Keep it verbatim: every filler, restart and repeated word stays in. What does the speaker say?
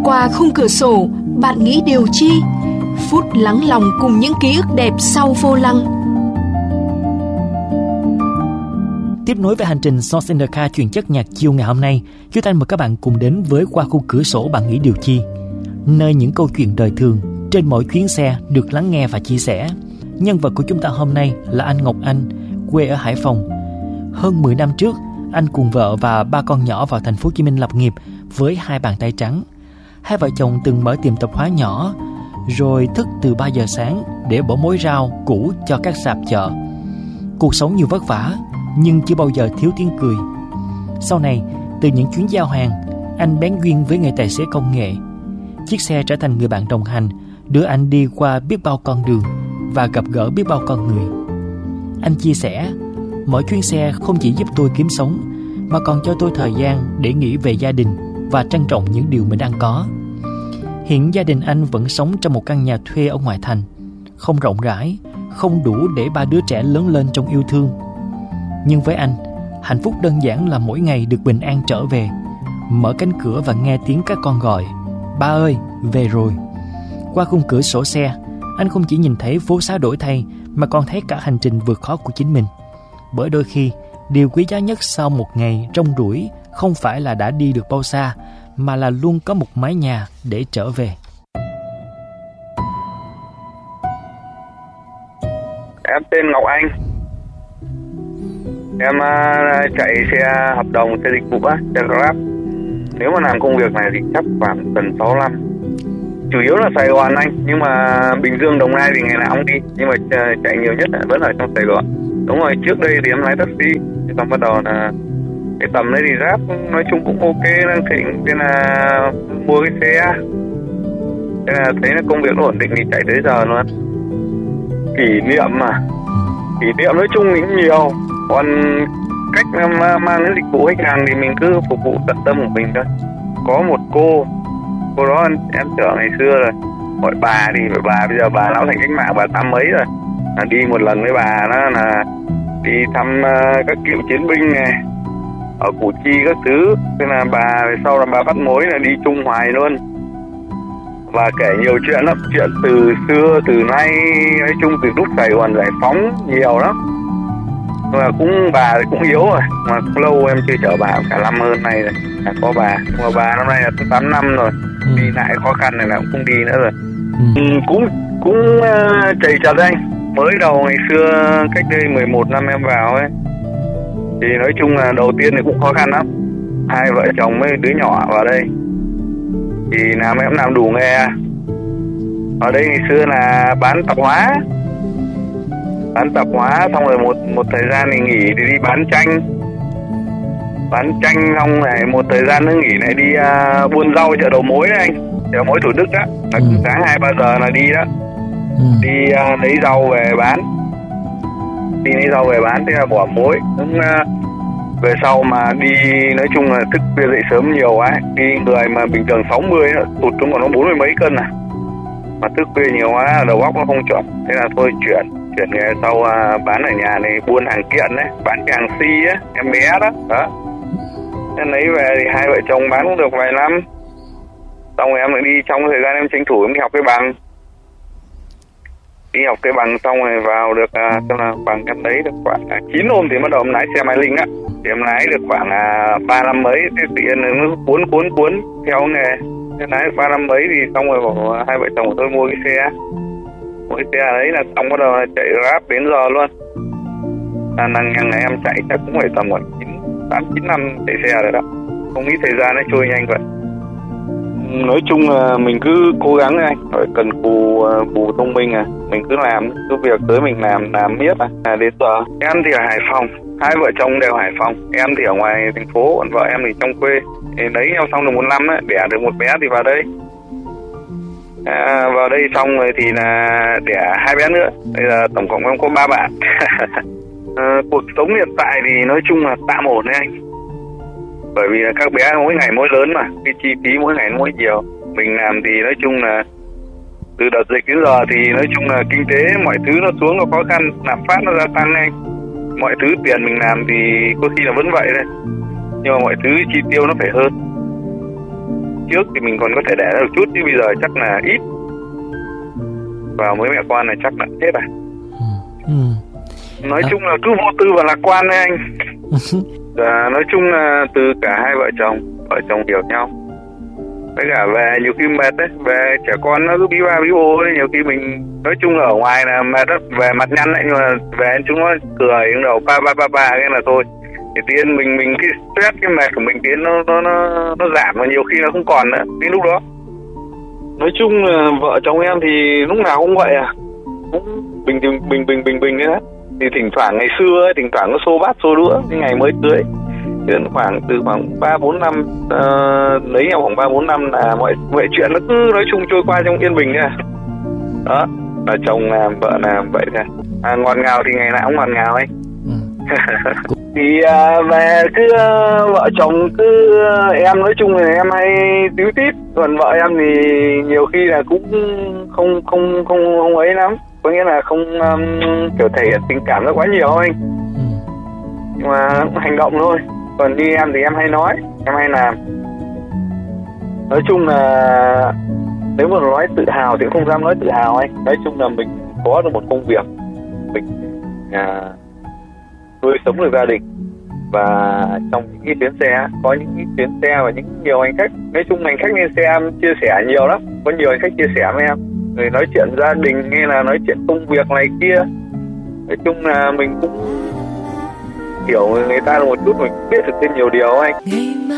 Qua khung cửa sổ, bạn nghĩ điều chi? Phút lắng lòng cùng những ký ức đẹp sau vô lăng. Tiếp nối với hành trình Songs in the Car chuyên chất nhạc chiều ngày hôm nay, chúng ta mời các bạn cùng đến với Qua khung cửa sổ bạn nghĩ điều chi, nơi những câu chuyện đời thường trên mỗi chuyến xe được lắng nghe và chia sẻ. Nhân vật của chúng ta hôm nay là anh Ngọc Anh, quê ở Hải Phòng. Hơn mười năm trước, anh cùng vợ và ba con nhỏ vào thành phố Hồ Chí Minh lập nghiệp với hai bàn tay trắng. Hai vợ chồng từng mở tiệm tạp hóa nhỏ, rồi thức từ ba giờ sáng để bỏ mối rau củ cho các sạp chợ. Cuộc sống nhiều vất vả, nhưng chưa bao giờ thiếu tiếng cười. Sau này, từ những chuyến giao hàng, anh bén duyên với nghề tài xế công nghệ. Chiếc xe trở thành người bạn đồng hành, đưa anh đi qua biết bao con đường và gặp gỡ biết bao con người. Anh chia sẻ, mỗi chuyến xe không chỉ giúp tôi kiếm sống, mà còn cho tôi thời gian để nghĩ về gia đình và trân trọng những điều mình đang có. Hiện gia đình anh vẫn sống trong một căn nhà thuê ở ngoại thành, không rộng rãi, không đủ để ba đứa trẻ lớn lên trong yêu thương. Nhưng với anh, hạnh phúc đơn giản là mỗi ngày được bình an trở về, mở cánh cửa và nghe tiếng các con gọi, ba ơi, về rồi. Qua khung cửa sổ xe, anh không chỉ nhìn thấy phố xá đổi thay, mà còn thấy cả hành trình vượt khó của chính mình. Bởi đôi khi, điều quý giá nhất sau một ngày rong ruổi không phải là đã đi được bao xa, mà là luôn có một mái nhà để trở về. Em tên Ngọc Anh. Em uh, chạy xe hợp đồng, xe dịch vụ á, xe Grab. Nếu mà làm công việc này thì chắc khoảng tầm sáu năm. Chủ yếu là Sài Gòn anh, nhưng mà Bình Dương, Đồng Nai thì ngày nào cũng đi. Nhưng mà uh, chạy nhiều nhất là vẫn ở trong Sài Gòn. Đúng rồi, trước đây thì em lái taxi, thì xong bắt đầu là cái tầm đấy thì Grab nói chung cũng ok, đang thịnh, thế là mua cái xe. Thế là thấy là công việc nó ổn định thì chạy tới giờ luôn. Kỷ niệm mà, kỷ niệm nói chung thì cũng nhiều. Còn cách em mang đến dịch vụ khách hàng thì mình cứ phục vụ tận tâm của mình thôi. Có một cô, cô đó em chở ngày xưa rồi, gọi bà thì bà bây giờ bà lão thành cách mạng, bà tám mấy rồi. À, đi một lần với bà đó là đi thăm uh, các cựu chiến binh này ở Củ Chi các thứ. Thế là bà sau là bà bắt mối là đi chung hoài luôn, và kể nhiều chuyện lắm, chuyện từ xưa từ nay, nói chung từ lúc Sài Gòn giải phóng nhiều lắm. Mà cũng bà thì cũng yếu rồi, mà cũng lâu em chưa chở bà, cả năm hơn này rồi là có bà. Nhưng mà bà năm nay là tám năm rồi, ừ. Đi lại khó khăn này là cũng không đi nữa rồi. ừ. Ừ, cũng cũng uh, chạy chật anh. Mới đầu ngày xưa cách đây mười một năm em vào ấy, thì nói chung là đầu tiên thì cũng khó khăn lắm. Hai vợ chồng với đứa nhỏ vào đây thì làm em làm đủ nghề. Ở đây ngày xưa là bán tạp hóa, bán tạp hóa xong rồi một một thời gian thì nghỉ thì đi bán chanh, bán chanh xong này một thời gian nữa nghỉ này đi uh, buôn rau chợ đầu mối đấy anh, chợ đầu mối Thủ Đức đó, là ừ. Sáng hai ba giờ là đi đó, ừ. Đi uh, lấy rau về bán, đi lấy rau về bán, thế là bỏ mối. Cũng uh, về sau mà đi nói chung là thức khuya dậy sớm nhiều quá, đi người mà bình thường sáu mươi tụt xuống còn nó bốn mươi mấy cân à, mà thức khuya nhiều quá đầu óc nó không chuẩn, thế là thôi chuyển chuyển nghề sau uh, bán ở nhà này, buôn hàng kiện đấy, bán cái hàng si á, em bé đó đó. Thế lấy về thì hai vợ chồng bán cũng được vài năm, xong rồi em lại đi, trong thời gian em tranh thủ em đi học cái bằng, đi học cái bằng xong rồi vào được uh, cho là bằng em lấy được khoảng uh, chín hôm thì bắt đầu em lái xe máy linh á, thì em lái được khoảng uh, ba năm mấy, thế tự nhiên nó cuốn cuốn cuốn theo nghề, thế lái được ba năm mấy thì xong rồi bảo uh, hai vợ chồng của tôi mua cái xe, mua cái xe đấy là xong bắt đầu chạy Grab đến giờ luôn. À, năng nhà này em chạy chắc cũng phải tầm khoảng chín tám chín năm chạy xe rồi đó, không nghĩ thời gian nó trôi nhanh vậy. Nói chung là mình cứ cố gắng anh, phải cần cù bù thông minh à, mình cứ làm, cứ việc tới mình làm làm miết à. à đến giờ em thì ở Hải Phòng, hai vợ chồng đều Hải Phòng, em thì ở ngoài thành phố, còn vợ em thì trong quê. Thì lấy nhau xong được một năm ấy, đẻ được một bé thì vào đây. À, vào đây xong rồi thì là đẻ hai bé nữa, bây giờ tổng cộng em có ba bạn. à, cuộc sống hiện tại thì nói chung là tạm ổn đấy anh, bởi vì là các bé mỗi ngày mỗi lớn mà cái chi phí mỗi ngày mỗi nhiều. Mình làm thì nói chung là từ đợt dịch đến giờ thì nói chung là kinh tế mọi thứ nó xuống, nó khó khăn, lạm phát nó gia tăng anh, mọi thứ tiền mình làm thì có khi là vẫn vậy đấy, nhưng mà mọi thứ chi tiêu nó phải hơn. trước thì mình còn có thể để được chút, chứ bây giờ chắc là ít. Vào với mẹ con này chắc là hết à. Ừ. Nói à. chung là cứ vô tư và lạc quan đấy anh. À, nói chung là từ cả hai vợ chồng, vợ chồng hiểu nhau. Với cả về nhiều khi mệt đấy, về trẻ con nó cứ bí ba bí bô ấy, nhiều khi mình nói chung là ở ngoài là mệt đó, về mặt nhăn đấy, nhưng mà về chúng nó cười đứng đầu ba ba ba ba cái là thôi. Thì tiên mình mình cái stress, cái mệt của mình tiến nó nó nó nó giảm, và nhiều khi nó không còn nữa đến lúc đó. Nói chung là vợ chồng em thì lúc nào cũng vậy à, cũng bình bình bình bình bình bình đấy. Thì thỉnh thoảng ngày xưa ấy, thỉnh thoảng có xô bát xô đũa cái ngày mới cưới, đến khoảng từ khoảng ba bốn năm uh, lấy nhau khoảng ba bốn năm là mọi mọi chuyện nó cứ nói chung trôi qua trong yên bình nha. Đó là chồng làm vợ làm vậy thôi. À, ngọt ngào thì ngày nào cũng ngọt ngào ấy. Ừ. Thì à, về cứ uh, vợ chồng cứ uh, em nói chung là em hay tíu tít, còn vợ em thì nhiều khi là cũng không không không không ấy lắm, có nghĩa là không um, kiểu thể hiện tình cảm nó quá nhiều anh. Ừ. Nhưng mà hành động thôi. Còn như em thì em hay nói, em hay làm. Nói chung là nếu mà nói tự hào thì cũng không dám nói tự hào anh. Nói chung là mình có được một công việc, mình à, nuôi sống được gia đình. Và trong những cái chuyến xe, có những cái chuyến xe và những nhiều hành khách. Nói chung hành khách lên xe em chia sẻ nhiều lắm. Có nhiều hành khách chia sẻ với em, người nói chuyện gia đình hay là nói chuyện công việc này kia. Nói chung là mình cũng hiểu người ta được một chút, mình biết được thêm nhiều điều anh.